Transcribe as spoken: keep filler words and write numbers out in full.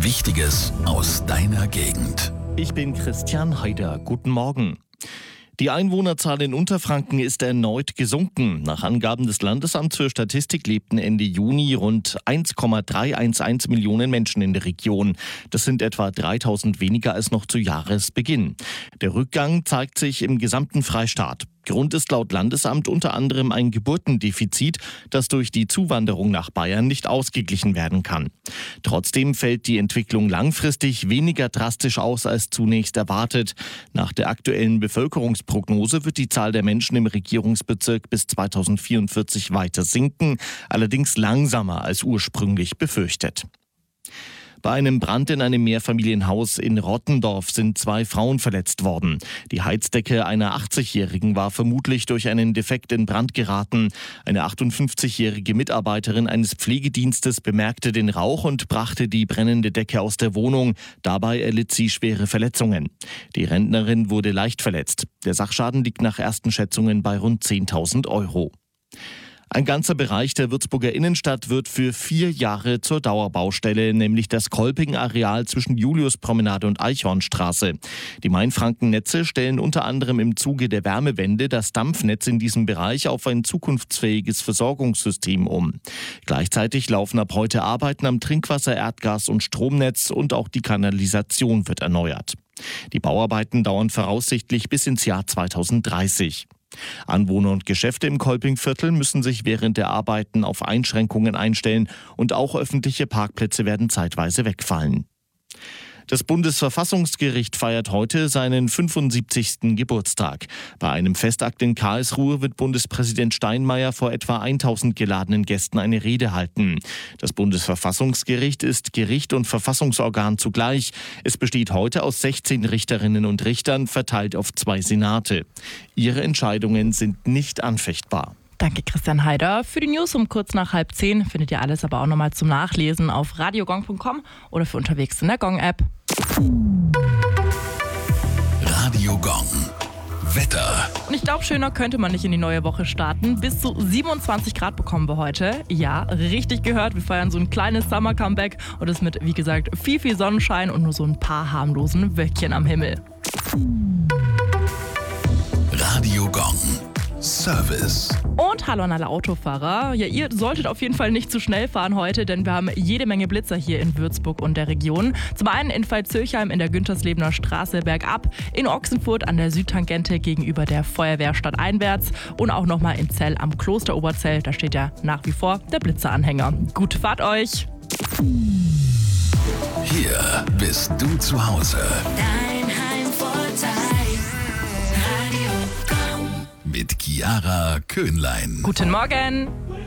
Wichtiges aus deiner Gegend. Ich bin Christian Haider. Guten Morgen. Die Einwohnerzahl in Unterfranken ist erneut gesunken. Nach Angaben des Landesamts für Statistik lebten Ende Juni rund eins Komma dreihundertelf Millionen Menschen in der Region. Das sind etwa dreitausend weniger als noch zu Jahresbeginn. Der Rückgang zeigt sich im gesamten Freistaat. Grund ist laut Landesamt unter anderem ein Geburtendefizit, das durch die Zuwanderung nach Bayern nicht ausgeglichen werden kann. Trotzdem fällt die Entwicklung langfristig weniger drastisch aus als zunächst erwartet. Nach der aktuellen Bevölkerungsprognose wird die Zahl der Menschen im Regierungsbezirk bis zweitausendvierundvierzig weiter sinken, allerdings langsamer als ursprünglich befürchtet. Bei einem Brand in einem Mehrfamilienhaus in Rottendorf sind zwei Frauen verletzt worden. Die Heizdecke einer achtzigjährigen war vermutlich durch einen Defekt in Brand geraten. Eine achtundfünfzigjährige Mitarbeiterin eines Pflegedienstes bemerkte den Rauch und brachte die brennende Decke aus der Wohnung. Dabei erlitt sie schwere Verletzungen. Die Rentnerin wurde leicht verletzt. Der Sachschaden liegt nach ersten Schätzungen bei rund zehntausend Euro. Ein ganzer Bereich der Würzburger Innenstadt wird für vier Jahre zur Dauerbaustelle, nämlich das Kolping-Areal zwischen Juliuspromenade und Eichhornstraße. Die Mainfranken-Netze stellen unter anderem im Zuge der Wärmewende das Dampfnetz in diesem Bereich auf ein zukunftsfähiges Versorgungssystem um. Gleichzeitig laufen ab heute Arbeiten am Trinkwasser-, Erdgas- und Stromnetz und auch die Kanalisation wird erneuert. Die Bauarbeiten dauern voraussichtlich bis ins Jahr zweitausenddreißig. Anwohner und Geschäfte im Kolpingviertel müssen sich während der Arbeiten auf Einschränkungen einstellen und auch öffentliche Parkplätze werden zeitweise wegfallen. Das Bundesverfassungsgericht feiert heute seinen fünfundsiebzigsten Geburtstag. Bei einem Festakt in Karlsruhe wird Bundespräsident Steinmeier vor etwa tausend geladenen Gästen eine Rede halten. Das Bundesverfassungsgericht ist Gericht und Verfassungsorgan zugleich. Es besteht heute aus sechzehn Richterinnen und Richtern, verteilt auf zwei Senate. Ihre Entscheidungen sind nicht anfechtbar. Danke, Christian Haider. Für die News um kurz nach halb zehn findet ihr alles aber auch nochmal zum Nachlesen auf radiogong punkt com oder für unterwegs in der Gong-App. Radio Gong. Wetter. Und ich glaube, schöner könnte man nicht in die neue Woche starten. Bis zu siebenundzwanzig Grad bekommen wir heute. Ja, richtig gehört. Wir feiern so ein kleines Summer-Comeback und es mit, wie gesagt, viel, viel Sonnenschein und nur so ein paar harmlosen Wölkchen am Himmel. Radio Gong. Service. Und hallo an alle Autofahrer. Ja, ihr solltet auf jeden Fall nicht zu schnell fahren heute, denn wir haben jede Menge Blitzer hier in Würzburg und der Region. Zum einen in Veitshöchheim in der Günterslebener Straße bergab, in Ochsenfurt an der Südtangente gegenüber der Feuerwehrstadt einwärts und auch nochmal in Zell am Klosteroberzell. Da steht ja nach wie vor der Blitzeranhänger. Gute Fahrt euch! Hier bist du zu Hause. Dein Heimvorteil. Radio Gong. Mit Chiara Köhnlein. Guten Morgen!